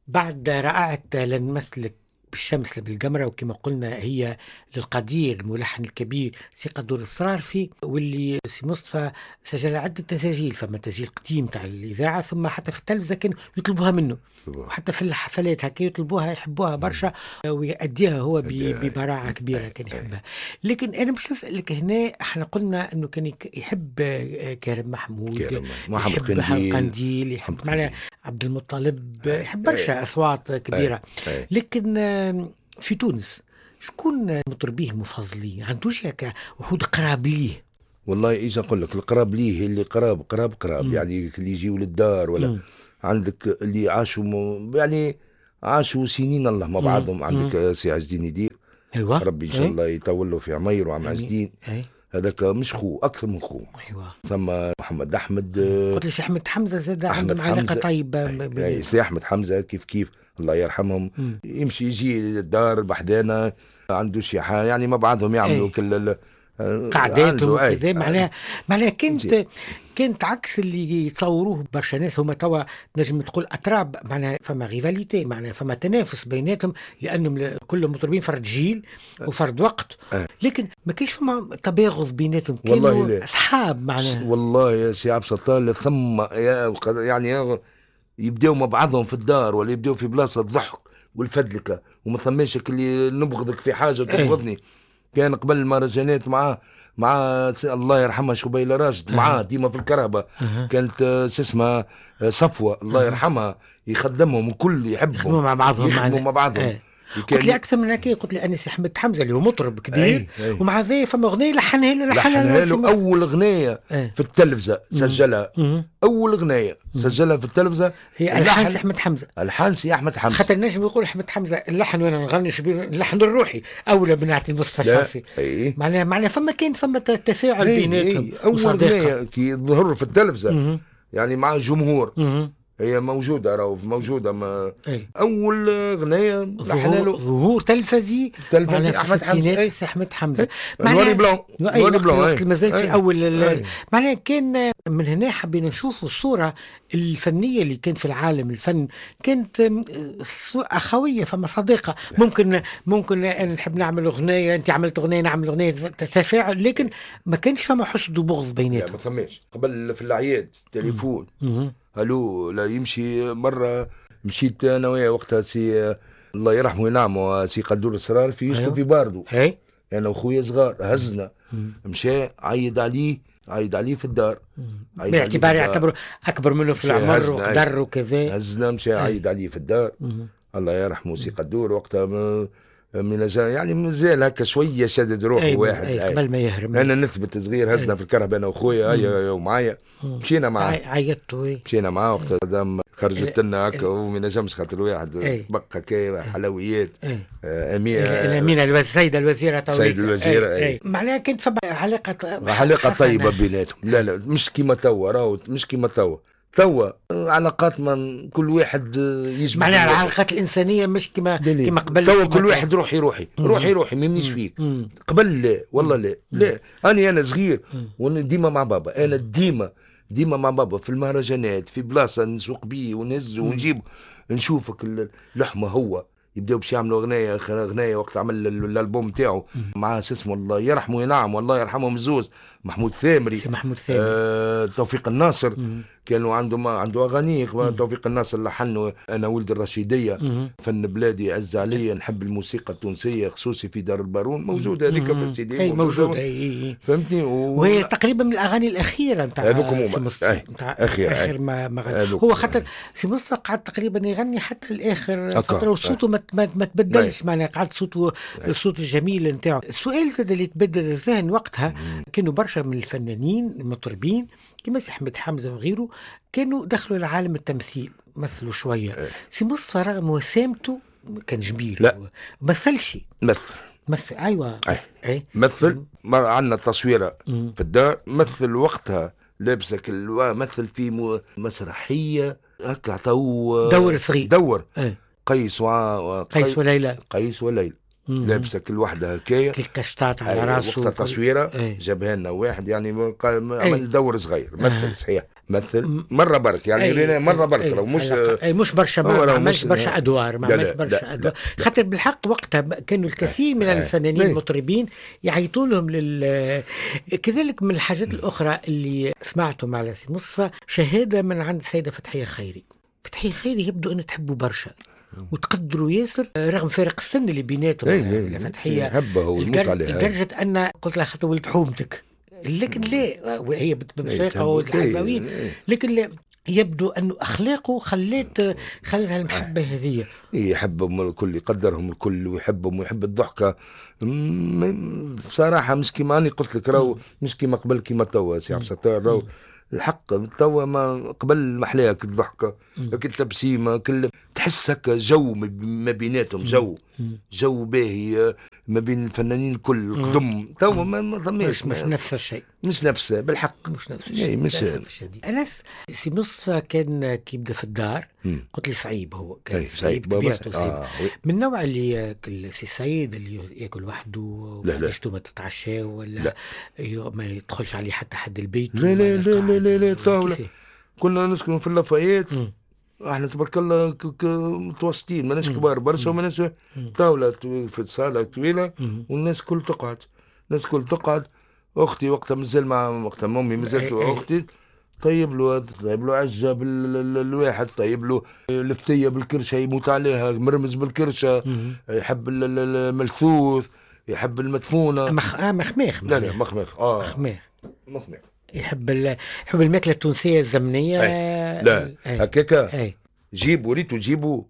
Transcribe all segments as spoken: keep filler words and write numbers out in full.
بعد رائعة لن نمثلك بالشمس بالقمرة، وكما قلنا هي للقدير الملحن الكبير سي قدور الصرارفي، واللي سي مصطفى سجل عدة تساجيل، فما تسجيل قديم تاع الإذاعة، ثم حتى في التلفزة كانوا يطلبوها منه، وحتى في الحفلات هكا يطلبوها يحبوها برشا، ويأديها هو ببراعة كبيرة كان يحبها. لكن أنا مش نسألك هنا، احنا قلنا أنه كان يحب كريم محمود، محمد يحب قنديل، يحب معنا عبد المطلب، يحب برشا أصوات كبيرة. لكن في تونس شكون مطربيه المفضلين؟ عندوش هكا وحود قراب ليه؟ والله ايش اقول لك، القراب ليه اللي قراب قراب قراب م. يعني اللي يجيوا للدار ولا م. عندك اللي عاشوا م... يعني عاشوا سنين الله مع بعضهم. عندك م. سي عز الدين يدير، ايوه ربي ان شاء الله يطول له في عمير وعم عز الدين، هذاك مش خو اكثر من خو. ايوه ثم محمد احمد، قلت لي سي احمد حمزه زاد عندهم علاقه طيبه. سي احمد حمزه كيف كيف الله يرحمهم، م. يمشي يجي للدار بحدانا، عنده شي حاجه يعني مع بعضهم يعملوا أي. كل قعداتهم وكذا. معناها معناها كنت كنت عكس اللي يتصوروه برشا ناس، هما توا نجم تقول اتراب، معناها فما غيفاليتي، معناها فما تنافس بيناتهم، لانهم كلهم مطربين فرد جيل وفرد وقت، لكن ما كاينش فما تباغض بيناتهم، كانوا اصحاب معناها. والله يا سي عبد الستار ثم يعني يبداو مع بعضهم في الدار ولا يبداو في بلاصه الضحك والفدلكه، وما ثماش اللي نبغضك في حاجه وتبغضني. كان قبل المهرجانات معاه مع الله يرحمها شبيلة راشد، معاه ديما في الكرهبة. كانت اسمها صفوة الله يرحمها، يخدمهم الكل يحبهم مع بعضهم يخدموا مع بعضهم. قلت لي اكثر من هكا، قلت لي انس احمد حمزه اللي هو مطرب كبير، أي أي. ومع ذا فما اغنيه لحنها له لحنها له اول اغنيه أي. في التلفزه سجلها، مم. اول اغنيه سجلها في التلفزه هي الحان سي احمد حمزه، الحان سي احمد حمزه. حتى النجم يقول احمد حمزه اللحن وانا نغني شبيه اللحن الروحي اولى بنعت المصطفى الشرفي. معناها معناها فما كان فما تفاعل بيناتهم. اول اغنيه كي ظهروا في التلفزه مم. يعني مع الجمهور مم. هي موجودة راهو موجودة ما أي. أول أغنية ظهور, ظهور تلفزي تلفزي أحمد حمزة سي أحمد حمزة نوري بلون نوري بلون ما زالت في أول معناها. كان من هنا حبينا نشوفوا الصورة الفنية اللي كانت في العالم الفن، كانت أخوية، فما صديقة. ممكن ممكن أنا نحب نعمل أغنية، أنت عملت أغنية نعمل أغنية، تفاعل، لكن ما كانش فما حسد وبغض بيناتهم. ما فماش قبل في الأعياد تليفون الو لا يمشي. مرة مشيت انا ويا وقتها سي الله يرحمه وينعمه سي قدور الصرار في يسكن في باردو، انا يعني وخويا صغار هزنا، مشى عيد عليه عيد عليه في الدار، باعتبار يعتبره اكبر منه في العمر وقدر وكذا، هزنا مشى عيد عليه في الدار. الله يرحمه سي قدور وقتها من يعني مازال هكا شويه شدد روحه. أي واحد أي قبل ما يهرم انا نثبت صغير هزنا في الكرهبه انا وخويا هيا ومعايا مشينا معاه، عيطتوا مشينا معاه وقتها دام خرجت لنا هكا وما نجمش خاطر واحد بقى كي حلويات. اميره الامينه السيده الوزيره توليك السيده الوزيره معناها كنت فما علاقه علاقه طيبه بيناتهم. لا لا مش كيما توا راهو، مش كيما توا توا علاقات من كل واحد يجمع. معناها العلاقات الانسانيه مش كما كما قبل. توا كل واحد روحي روحي روحي روحي ما يمنيش فيك. قبل لا والله لا لا انا انا صغير وديما مع بابا، انا ديما ديما مع بابا في المهرجانات، في بلاصه نسوق بيه ونهز ونجيب نشوفك اللحمه. هو يبداو باش يعملوا اغنيه اغنيه وقت عمل الالبوم تاعو مع اسمه الله يرحمه وينعم والله يرحمهم الزوز محمود ثامري، محمود ثامري آه، توفيق الناصر. مم. كانوا عندهم عنده اغاني. توفيق الناصر لحنوا انا ولد الرشيديه، مم. فن بلادي عز عليا، نحب الموسيقى التونسيه خصوصي في دار البارون، موجوده هذيك في السيدي. اي موجوده اي فهمتني. و... وهي تقريبا من الاغاني الاخيره نتاع نتاع اخر اخر ما, ما غني هو. خاطر سي مصطفى قعد تقريبا يغني حتى الاخر فتره وصوته ما ما تبدلش، معناها قعد صوته الصوت الجميل نتاعو. السؤال زاد اللي تبدل الذهن وقتها، كانوا برشا من الفنانين المطربين كما سي احمد حمزه وغيره كانوا دخلوا لعالم التمثيل، مثلوا شويه. سي مصطفى رغم وسامته كان جميل، لا مثلش مثل مثل ايوه أي. أي. مثل مر عندنا تصويره مم. في الدار، مثل وقتها لابسك مثل في م... مسرحيه هكا تو دور صغير دور أي. قيس و... قيس وليلى قيس وليلى لابسه كل وحده هكايا، كل كشطات على راسه. وقت التصويره أي. جابها لنا واحد يعني قال أي. عمل دور صغير مثل آه. صحيح مثل مره برك يعني رينا مره برك لو مش أي مش برشا، ما عملش برشا ادوار، ما عملش برشا ادوار خاطر بالحق وقتها كانوا الكثير من الفنانين المطربين يعيطوا لهم لل. كذلك من الحاجات الاخرى اللي سمعتهم على سي مصطفى شهاده من عند السيده فتحيه خيري. فتحيه خيري يبدو ان تحبوا برشا وتقدروا ياسر رغم فارق السن اللي بيناتهم. فتحيه يحبها ويموت عليها لدرجه ان قلت لها خاطر ولد حومتك، لكن لا وهي بمساقه وولد حلبوين، لكن لا يبدو أنه أخلاقه خلت خلتها المحبة هذه. يحبهم الكل، يقدرهم الكل ويحبهم ويحب الضحكة بصراحة. مش كيما أني قلت لك راهو مش كيما قبل كيما توا سي عبد الستار راهو الحق توا ما قبل محلاك الضحكة لك التبسيمة كل تحس هكا جو ما بيناتهم، جو جو باهي ما بين الفنانين الكل القدم. توا ما ما ثماش مش, مش نفس الشيء، مش نفسه بالحق، مش نفس الشيء. مش أنس سي مصطفى كان كيبدا في الدار مم. قلت لي صعيب، هو كان صعيب طبيعته صعيب آه. من النوع اللي ياكل سي سيد اللي ياكل وحده لا لا ما تتعشى ولا لا. ما يدخلش عليه حتى حد البيت. لا لا لا لا لا, لا طاولة كنا نسكن في اللافايات، احنا تبارك الله متوسطين ماناش كبار برشا وماناش طاولة في الصالة طويلة والناس كل تقعد، الناس كل تقعد. اختي وقتها مازال مع وقتها امي مازالت اختي طيب له طيب له عجه بالواحد، طيب له لفتيه بالكرشه يموت عليها، مرمز بالكرشه، يحب الملثوث، يحب المدفونه مخ... آه مخماخ. لا لا مخماخ اه مخماخ مخماخ يحب ال... يحب الماكله التونسيه الزمنيه. أي. لا هكاكا جيبوا ريتوا جيبوا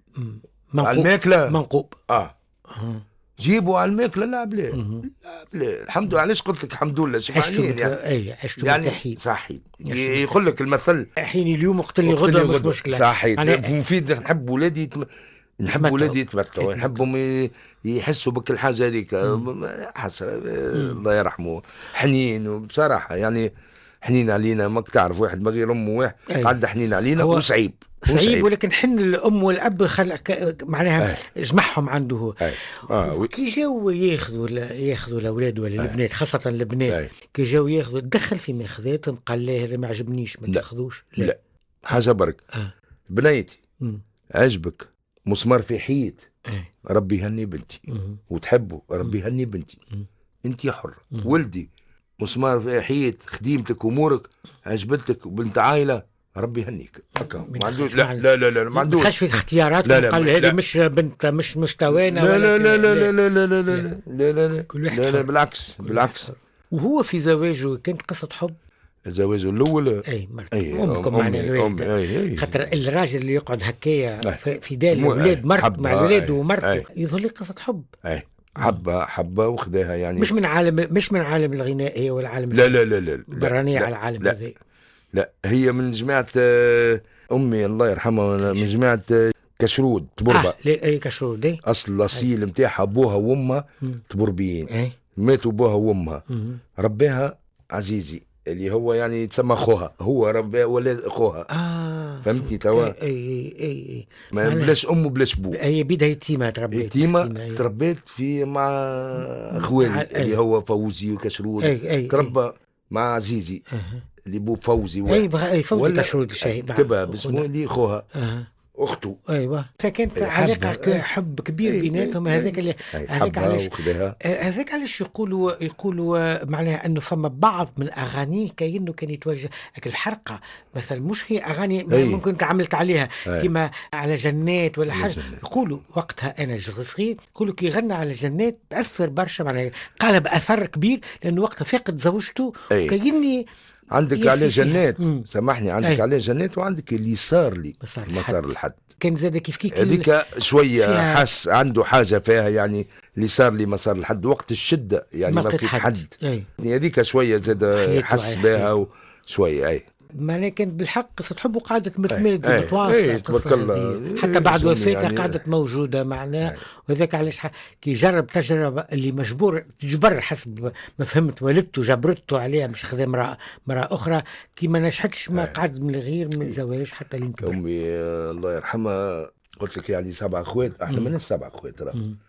على الماكله منقوب اه, آه. جيبوا على الماكله لا بلا لا بلا الحمد لله. علاش قلت لك الحمد لله شبعانين يعني اي عشتوا يعني مرتاحين صحيت يقول لك المثل حين اليوم اقتلني غدا مش مشكله صحيت يعني مفيد. نحب ولادي يتم... نحب ولادي يتمتعوا، نحبهم يحسوا بك الحاجه هذيك حسره الله يرحمه حنين وبصراحه يعني حنين علينا ماك تعرف واحد ما غير امه واحد قعد حنين علينا وصعيب صعيب ولكن حن الام والاب خلق معناها أي. جمعهم عنده هو. آه. كي جاو ياخذوا ياخذوا الاولاد ولا البنات خاصه البنات كي جاو ياخذوا دخل في ماخذاتهم قال لا هذا ما عجبنيش ما تاخذوش. لا. لا حاجه برك آه. بنيتي م. عجبك مسمار في حيط أي. ربي يهني بنتي م. وتحبه ربي يهني بنتي م. انت حر. م. ولدي مسمار في حيط خديمتك امورك عجبتك وبنت عائله ربي يهنيك هكا ما عندوش. لا لا لا لا ما عندوش. ما في اختيارات قال هذه مش بنت مش مستوانا لا لا لا لا لا لا لا لا لا لا لا لا لا بالعكس بالعكس. وهو في زواجه كانت قصة حب. زواجه الاول اي مرته امكم معنا الوالده خاطر الراجل اللي يقعد هكايا في دار الاولاد مرت مع الاولاد ومرته يظل قصة حب. اي حبه حبه وخداها يعني مش من عالم مش من عالم الغناء هي ولا عالم لا لا لا لا برانية على العالم هذا. لا هي من جماعة أمي الله يرحمها من جماعة كشرود تبربة. آه اي كشرود دي أصل الأصيل متاعها أبوها وأمها تبربيين. أي. ماتوا أبوها وأمها رباها عزيزي اللي هو يعني يتسمى أخوها، هو رباها ولد أخوها. آه فهمتي توا؟ أي أي أي, أي. ما بلاش أم وبلاش بو. هي بيدها يتيمة تربيت يتيمة تربيت في مع أخوالي اللي هو فوزي وكشرود. أي أي تربى أي. مع عزيزي أه. اللي بو فوزي اي اي فوزي كشرود الشهيد كتبها باسمه اللي خوها أه. اخته. ايوه فكانت علاقه حب كبير بيناتهم. هذاك اللي هذاك علاش هذاك علاش يقولوا يقولوا معناها انه فما بعض من اغانيه كانه كان يتوجه لك الحرقه مثلا مش هي اغاني ممكن تعملت عليها كما على جنات ولا حاجه. يقولوا وقتها انا صغير يقولوا كي غنى على جنات تاثر برشا معناها قال باثر كبير لانه وقتها فاقد زوجته كاني عندك عليه جنات. سامحني عندك عليه جنات وعندك اللي صار لي مسار الحد كان زاد كيف كيف هذيك شويه حس عنده حاجه فيها يعني اللي صار لي مسار الحد وقت الشده يعني ما لقيت حد هذيك شويه زاد حس بها وشويه اي ما لكن بالحق قصة حبه قعدت متمادة متواصلة قصة حتى بعد وفاتها يعني قعدت موجودة معناه. وذاك علاش كي جرب تجربة اللي مجبور تجبر حسب ما فهمت والدته جبرته عليها مش خذا مرأة مرأة أخرى كي ما نجحتش ما قعد من غير من زواج حتى لين كبر. أمي الله يرحمها قلت لك يعني سبع أخوات احنا ماناش سبع أخوات راه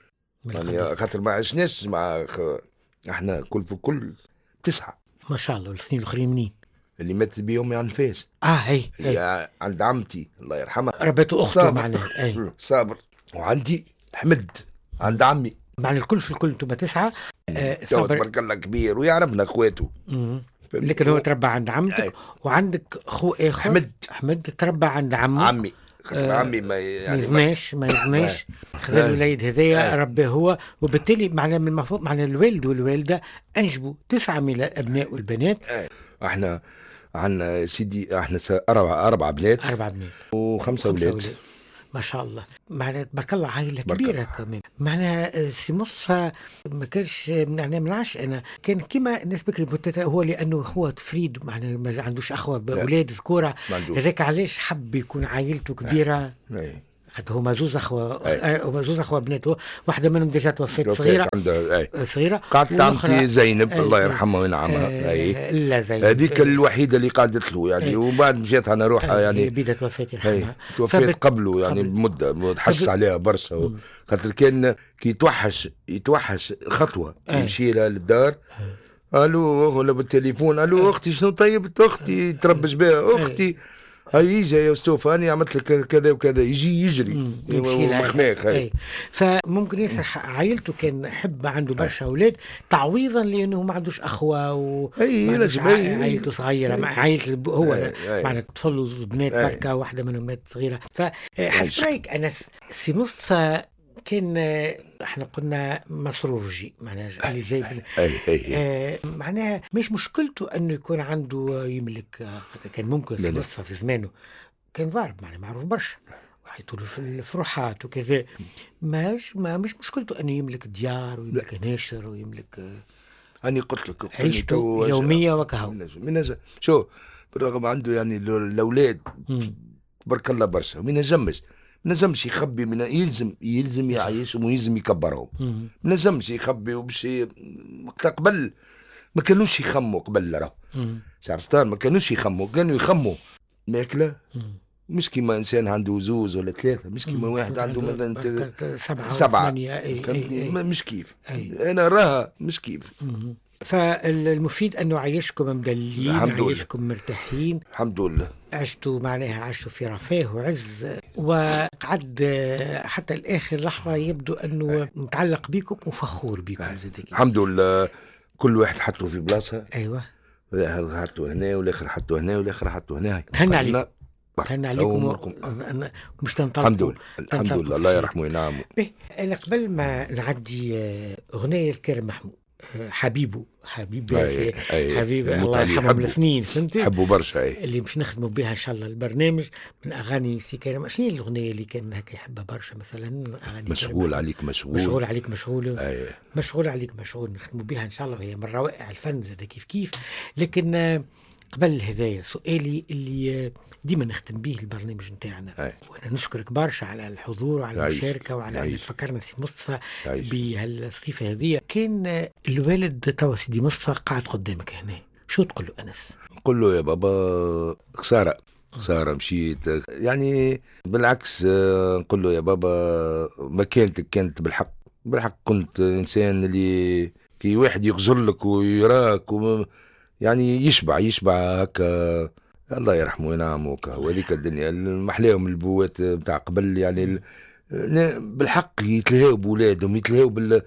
يعني خاطر ما عشناش مع خ... احنا كل في كل تسعة. ما شاء الله. الاثنين الاخرين منين؟ اللي مات بيوم يعني فاس. اه هي, هي. يعني عند عمتي الله يرحمها ربيته اخته معناها. اي صابر. وعندي حمد عند عمي. معنى الكل في الكل انتم تسعة. آه صابر تبارك الله كبير ويعرفنا اخواته. لكن هو تربى عند عمتك. أي. وعندك اخو اخر حمد. حمد تربى عند عمه. عمي آه عمي ما يعني ما يغناش ما يغناش خذ الوليد هذايا ربي هو. وبالتالي معنى من المفروض معنى الوالد والوالده انجبوا تسعه من الابناء والبنات. أي. احنا عندنا سيدي احنا اربع اربع بنات اربع بنات وخمسه اولاد. ما شاء الله. معناها تبارك الله عائله كبيره كمان. معناها سي مصطفى ما كانش يعني ما نعرفش انا كان كيما الناس بكري هو لانه هو تفريد معناها ما عندوش اخوه باولاد ذكوره. هذاك علاش حب يكون عائلته كبيره. أي. خاطر هما زوز اخوه هما زوز اخوه بناته. واحده منهم ديجا توفات صغيره عندها صغيره. قعدت عمتي زينب الله يرحمها وينعمها. اي لا زينب هذيك الوحيده اللي قعدت له يعني. وبعد مشيت انا روحها يعني بيدت توفات يرحمها. توفات فبت... قبله يعني بمده تحس عليها برشا. خاطر كان كي يتوحش يتوحش خطوه يمشي لها للدار. الو ولا بالتليفون الو اختي شنو طيبت اختي تربش بها اختي هاي يجي يا استوف انا عملت لك كذا وكذا يجي يجري مخماخ. فممكن ياسر عائلته كان حب عنده برشا اولاد تعويضا لانه ما عندوش اخوه و عائلته صغيره. عائلته هو معنى طفل وبنات بركه واحده منهم مات صغيره. فحسب رايك انس سي مصطفى كان احنا قلنا مصروفجي معناها اللي جايب آه معناها مش مشكلته انه يكون عنده يملك. كان ممكن سي مصطفى في زمانه كان ضارب معناها معروف برشا وحيطوا له في الفروحات وكذا. ماش ما مش مشكلته انه يملك ديار ويملك ناشر ويملك اني قلت لك عيشته يوميه وكهو من شو بالرغم عنده يعني الاولاد تبارك الله برشا ما ينجمش ما نجمش يخبي من يلزم يلزم يعيشهم ويلزم يكبرهم. ما نجمش يخبي وبش وقت قبل ما كانوش يخموا قبل راه شعب ستار ما كانوش يخموا كانوا يخموا ماكله مش كيما انسان عنده زوز ولا ثلاثه مش كيما واحد عنده مثلا سبعه سبعه فهمتني. مش كيف أي. انا راها مش كيف. فالمفيد انه عيشكم مدلين عيشكم مرتاحين الحمد لله. عشتوا معناها عشتوا في رفاه وعز وقعد حتى الاخر لحظه يبدو انه متعلق بكم وفخور بكم. الحمد لله. كل واحد حطه في بلاصه. ايوه حطوا هنا والاخر حطوا هنا والاخر حطوا هنا. تهنى عليكم تهنى عليكم مش تنطلقوا. الحمد لله الحمد لله الله يرحمه وينعمه. انا قبل ما نعدي اغنيه الكريم محمود حبيبه حبيبي أي أي حبيبي الله يرحمهم الاثنين فهمتي حبوا برشا أي. اللي مش نخدموا بها ان شاء الله البرنامج من اغاني سي كريم. شنو الاغنيه اللي كان هكا يحبها برشا مثلا اغاني مشغول عليك مشغول مشغول عليك مشغول أي. مشغول عليك مشغول نخدموا بها ان شاء الله وهي من روائع الفن زاد كيف كيف. لكن قبل هذايا سؤالي اللي ديما نختم به البرنامج نتاعنا وانا نشكرك برشا على الحضور وعلى المشاركه وعلى ان تفكرنا سي مصطفى بهالصفه هذه. كان الوالد توا سيدي مصطفى قاعد قدامك هنا شو تقول له انس؟ نقول له يا بابا خساره خساره مشيت يعني بالعكس نقول له يا بابا مكانتك كانت بالحق بالحق كنت انسان اللي كي واحد يغزر لك ويراك و يعني يشبع يشبع هكا الله يرحمه وينعمه وهذيك الدنيا محلاهم البوات بتاع قبل يعني بالحق يتلهاو بولادهم يتلهاو بال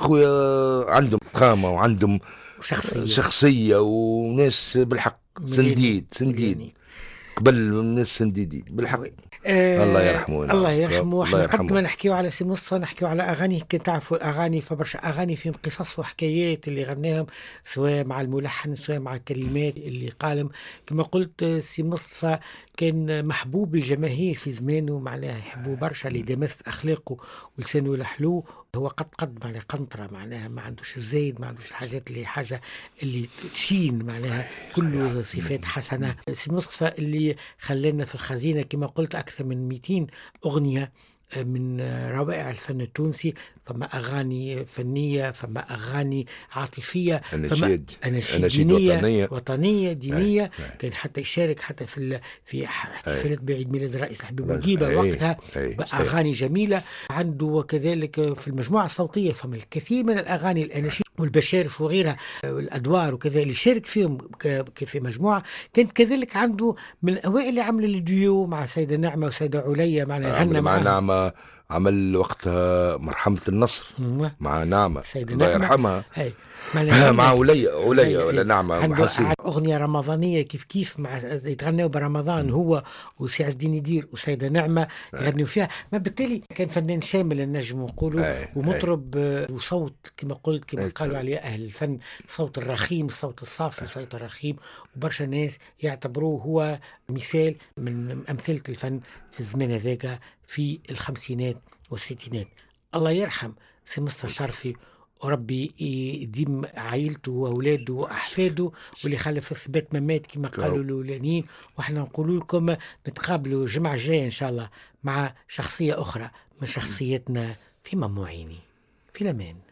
خويا عندهم قامه وعندهم شخصيه شخصيه وناس بالحق سنديد سنديد قبل الناس سنديدين بالحق. آه الله يرحمه الله يرحمه. احنا قد ما نحكيو على سي مصطفى نحكيو على اغاني كي تعرفوا الاغاني فبرشا اغاني فيهم قصص وحكايات اللي غناهم سواء مع الملحن سواء مع الكلمات اللي قالهم. كما قلت سي مصطفى كان محبوب الجماهير في زمانه معناها يحبوه برشا لدمث اخلاقه ولسانه الحلو. هو قد قد معناها قنطره معناها ما عندوش الزايد ما عندوش الحاجات اللي حاجه اللي تشين معناها كله صفات حسنه. سي مصطفى اللي خلينا في الخزينه كما قلت اكثر من مئتين اغنيه من روائع الفن التونسي. فما أغاني فنية، فما أغاني عاطفية، فما أناشيد أناشيد أناشيد دينية وطنية. وطنية دينية. أي. أي. كان حتى يشارك حتى في ال- في احتفالات بعيد ميلاد الرئيس الحبيب أي. بورقيبة أي. وقتها أي. بأغاني جميلة. عنده وكذلك في المجموعة الصوتية فما الكثير من الأغاني الأناشيد والبشارف وغيرها والأدوار وكذا اللي شارك فيهم ك- في مجموعة. كانت كذلك عنده من الأوائل اللي عمل الديو مع سيدة نعمة وسيدة عليا، معنا غنى عمل مع معها نعمة، عمل وقتها مرحمة النصر مم. مع نعمة سيدة الله نعمة يرحمها. هاي معنا مع غنى ولية ولية عليا. ولا إيه. نعمة عنده محسن. أغنية رمضانية كيف كيف مع يتغنوا برمضان هو وسي عز الدين يدير وسيدة نعمة يغنوا فيها. ما بالتالي كان فنان شامل النجم نقولوا، أي. ومطرب آه، وصوت كما قلت كما أي. قالوا عليه أهل الفن صوت الرخيم، الصوت الصافي، صوت الرخيم. وبرشا ناس يعتبروه هو مثال من أمثلة الفن في الزمان هذاك في الخمسينات والستينات. الله يرحم سي مصطفى شرفي، وربي يديم عائلته واولاده واحفاده، واللي خلف الثبات ما مات كما قالوا الاولانيين. واحنا نقول لكم نتقابلوا الجمعه الجايه ان شاء الله مع شخصيه اخرى من شخصياتنا في مموعيني. في الامان.